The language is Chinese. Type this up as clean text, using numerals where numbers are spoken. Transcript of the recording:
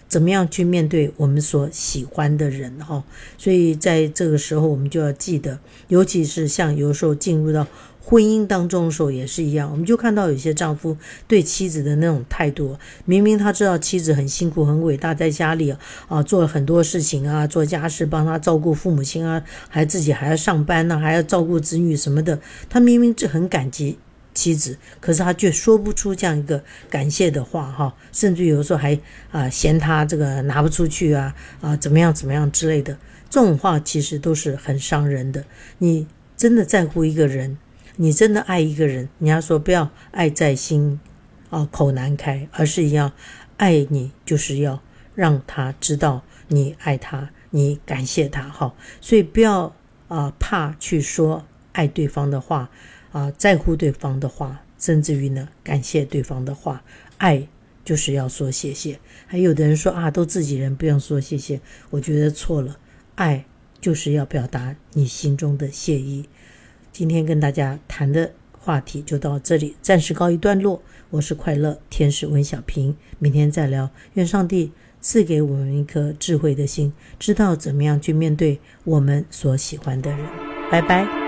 怎么样去面对我们所喜欢的人所以在这个时候我们就要记得，尤其是像有时候进入到婚姻当中的时候也是一样，我们就看到有些丈夫对妻子的那种态度，明明他知道妻子很辛苦很伟大，在家里做了很多事情做家事，帮他照顾父母亲还自己还要上班还要照顾子女什么的，他明明很感激妻子，可是他却说不出这样一个感谢的话甚至有的时候还嫌他这个拿不出去怎么样怎么样之类的，这种话其实都是很伤人的。你真的在乎一个人，你真的爱一个人，你要说不要爱在心口难开，而是要爱你就是要让他知道你爱他，你感谢他所以不要怕去说爱对方的话在乎对方的话，甚至于呢感谢对方的话。爱就是要说谢谢。还有的人说都自己人不用说谢谢，我觉得错了，爱就是要表达你心中的谢意。今天跟大家谈的话题就到这里，暂时告一段落。我是快乐天使温小平，明天再聊。愿上帝赐给我们一颗智慧的心，知道怎么样去面对我们所喜欢的人。拜拜。